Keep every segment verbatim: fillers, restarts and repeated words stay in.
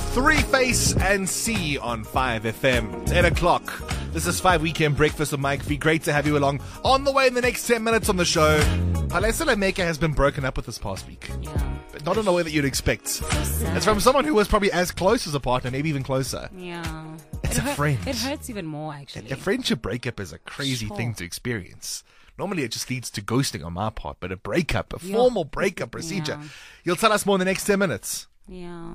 Three Face and C on five F M. eight o'clock. This is five Weekend Breakfast with Mike V. Great to have you along. On the way in the next ten minutes on the show, Palesa Lemeka has been broken up with this past week. Yeah. But not in a way that you'd expect. So sad. It's from someone who was probably as close as a partner, maybe even closer. Yeah. It's it a hurt, friend. It hurts even more, actually. A friendship breakup is a crazy Sure. thing to experience. Normally it just leads to ghosting on my part, but a breakup, a Yeah. formal breakup procedure. Yeah. You'll tell us more in the next ten minutes. Yeah.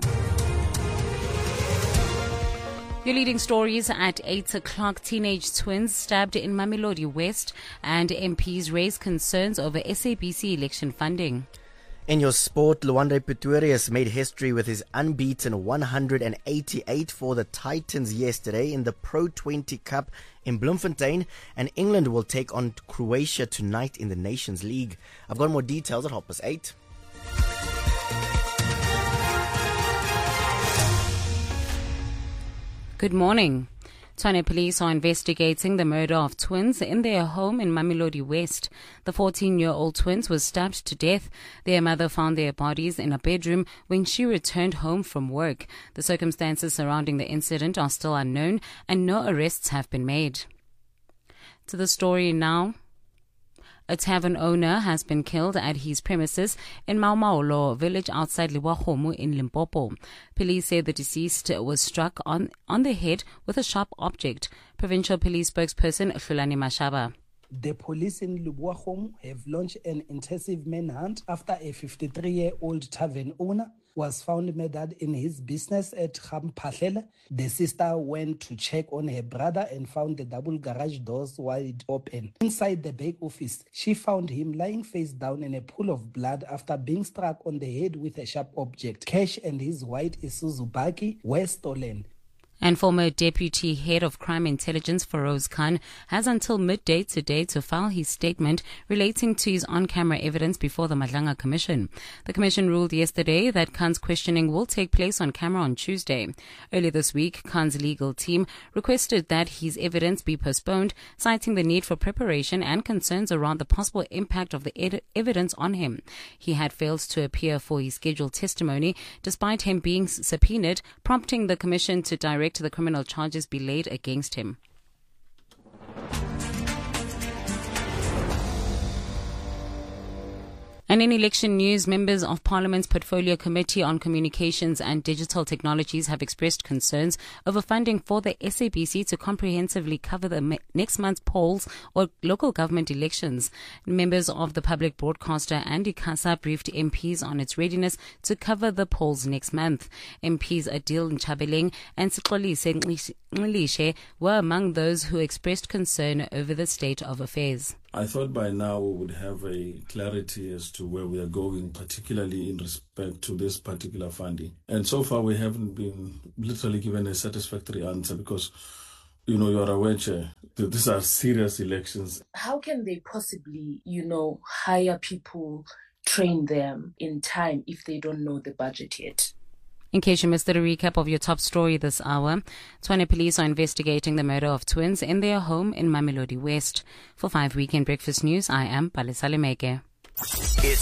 Your leading stories at eight o'clock. Teenage twins stabbed in Mamelodi West, and M Ps raise concerns over S A B C election funding. In your sport, Luanda Pretorius made history with his unbeaten one hundred eighty-eight for the Titans yesterday in the Pro twenty Cup in Bloemfontein, and England will take on Croatia tonight in the Nations League. I've got more details at half past eight. Good morning. Tshwane police are investigating the murder of twins in their home in Mamelodi West. The fourteen-year-old twins were stabbed to death. Their mother found their bodies in a bedroom when she returned home from work. The circumstances surrounding the incident are still unknown, and no arrests have been made. To the story now. A tavern owner has been killed at his premises in Maumaolo village outside Liwahomu in Limpopo. Police say the deceased was struck on, on the head with a sharp object. Provincial Police spokesperson Hlulani Mashaba. The police in Liwahomu have launched an intensive manhunt after a fifty-three-year-old tavern owner was found murdered in his business at Khamphahlele. The sister went to check on her brother and found the double garage doors wide open. Inside the back office, she found him lying face down in a pool of blood after being struck on the head with a sharp object. Cash and his white Isuzu buggy were stolen. And former Deputy Head of Crime Intelligence Feroz Khan has until midday today to file his statement relating to his on-camera evidence before the Madlanga Commission. The Commission ruled yesterday that Khan's questioning will take place on camera on Tuesday. Earlier this week, Khan's legal team requested that his evidence be postponed, citing the need for preparation and concerns around the possible impact of the ed- evidence on him. He had failed to appear for his scheduled testimony, despite him being subpoenaed, prompting the Commission to direct the criminal charges be laid against him. And in election news, members of Parliament's Portfolio Committee on Communications and Digital Technologies have expressed concerns over funding for the S A B C to comprehensively cover the me- next month's polls or local government elections. Members of the public broadcaster and ICASA briefed M Ps on its readiness to cover the polls next month. M Ps Adil Nchabeleng and Sixolise Nxilishe were among those who expressed concern over the state of affairs. I thought by now we would have a clarity as to where we are going, particularly in respect to this particular funding. And so far we haven't been literally given a satisfactory answer because, you know, you're aware, Chair, that these are serious elections. How can they possibly, you know, hire people, train them in time if they don't know the budget yet? In case you missed a recap of your top story this hour, Tshwane police are investigating the murder of twins in their home in Mamelodi West. For five Weekend Breakfast News, I am Palesa Lemeka. It's